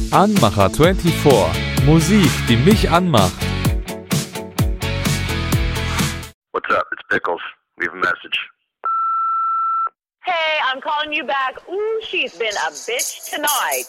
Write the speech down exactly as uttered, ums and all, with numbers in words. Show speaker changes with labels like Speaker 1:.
Speaker 1: Anmacher vierundzwanzig. Musik, die mich anmacht.
Speaker 2: What's up? It's Pickles. Leave a message.
Speaker 3: Hey, I'm calling you back. Ooh, she's been a bitch tonight.